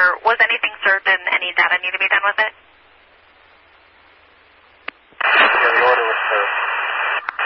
or was anything served and any data need to be done with it?